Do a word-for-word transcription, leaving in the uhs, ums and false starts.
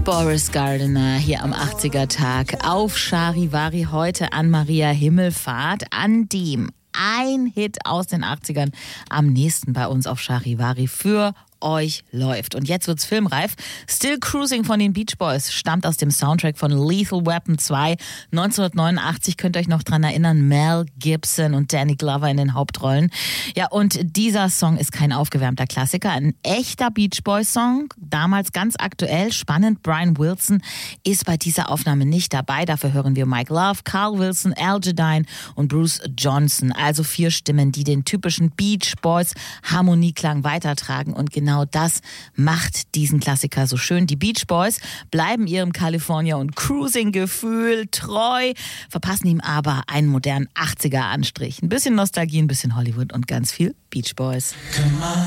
Boris Gardiner hier am achtziger-Tag auf Charivari, heute an Maria Himmelfahrt, an dem ein Hit aus den achtzigern am nächsten bei uns auf Charivari für euch läuft. Und jetzt wird's filmreif. Still Cruising von den Beach Boys stammt aus dem Soundtrack von Lethal Weapon zwei. neunzehnhundertneunundachtzig, könnt ihr euch noch dran erinnern, Mel Gibson und Danny Glover in den Hauptrollen. Ja, und dieser Song ist kein aufgewärmter Klassiker, ein echter Beach Boys Song, damals ganz aktuell, spannend. Brian Wilson ist bei dieser Aufnahme nicht dabei. Dafür hören wir Mike Love, Carl Wilson, Al Jardine und Bruce Johnson. Also vier Stimmen, die den typischen Beach Boys Harmonieklang weitertragen, und genau Genau das macht diesen Klassiker so schön. Die Beach Boys bleiben ihrem California- und Cruising-Gefühl treu, verpassen ihm aber einen modernen achtziger-Anstrich. Ein bisschen Nostalgie, ein bisschen Hollywood und ganz viel Beach Boys.